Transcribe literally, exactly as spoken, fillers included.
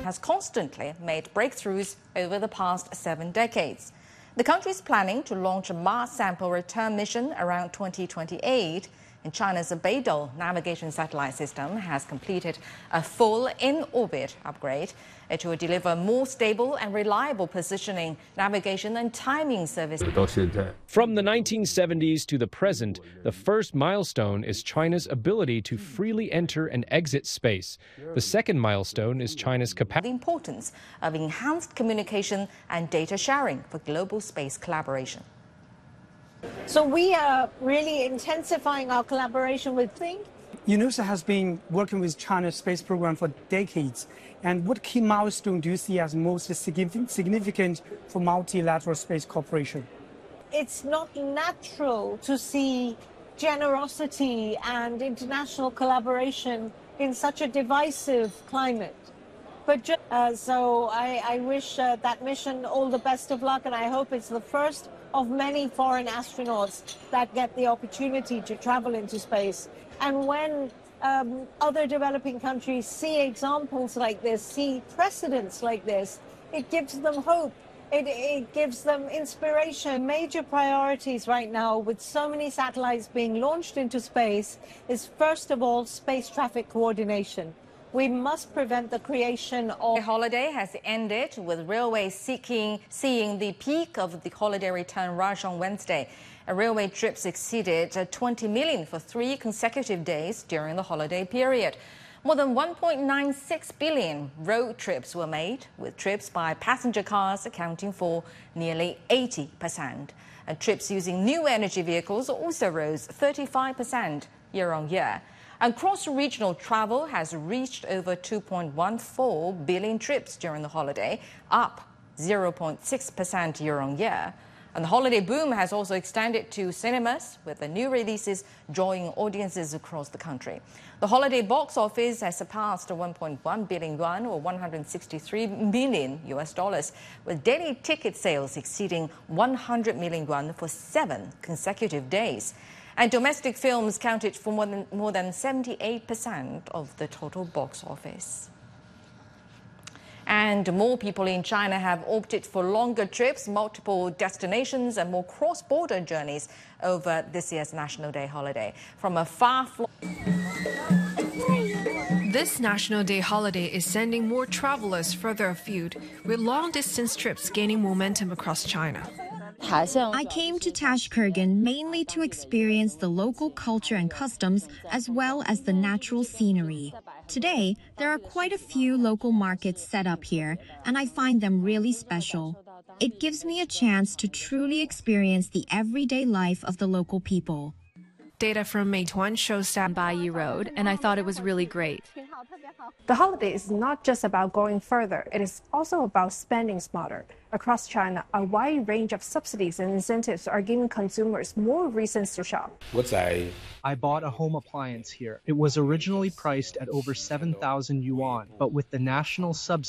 has constantly made breakthroughs over the past seven decades. The country is planning to launch a Mars sample return mission around twenty twenty-eight. And China's Beidou navigation satellite system has completed a full in-orbit upgrade. It will deliver more stable and reliable positioning, navigation and timing services. From the nineteen seventies to the present, the first milestone is China's ability to freely enter and exit space. The second milestone is China's capacity. The importance of enhanced communication and data sharing for global space collaboration. So we are really intensifying our collaboration with Think. UNOSA has been working with China's space program for decades. And what key milestone do you see as most significant for multilateral space cooperation? It's not natural to see generosity and international collaboration in such a divisive climate. But just, uh, so I, I wish uh, that mission all the best of luck, and I hope it's the first of many foreign astronauts that get the opportunity to travel into space. And when um, other developing countries see examples like this, see precedents like this, it gives them hope. It, it gives them inspiration. Major priorities right now, with so many satellites being launched into space, is first of all space traffic coordination. We must prevent the creation of... The holiday has ended, with railways seeking, seeing the peak of the holiday return rush on Wednesday. A railway trips exceeded twenty million for three consecutive days during the holiday period. More than one point nine six billion road trips were made, with trips by passenger cars accounting for nearly eighty percent. And trips using new energy vehicles also rose thirty-five percent year on year. And cross-regional travel has reached over two point one four billion trips during the holiday, up zero point six percent year on year. And the holiday boom has also extended to cinemas, with the new releases drawing audiences across the country. The holiday box office has surpassed one point one billion yuan, or one hundred sixty-three million U S dollars, with daily ticket sales exceeding one hundred million yuan for seven consecutive days. And domestic films counted for more than, more than seventy-eight percent of the total box office. And more people in China have opted for longer trips, multiple destinations and more cross-border journeys over this year's National Day holiday. From a far-flung... This National Day holiday is sending more travelers further afield, with long-distance trips gaining momentum across China. I came to Tashkurgan mainly to experience the local culture and customs, as well as the natural scenery. Today, there are quite a few local markets set up here, and I find them really special. It gives me a chance to truly experience the everyday life of the local people. Data from Meituan shows that Baiyi Road, and I thought it was really great. The holiday is not just about going further, it is also about spending smarter. Across China, a wide range of subsidies and incentives are giving consumers more reasons to shop. I bought a home appliance here. It was originally priced at over seven thousand yuan, but with the national subsidy,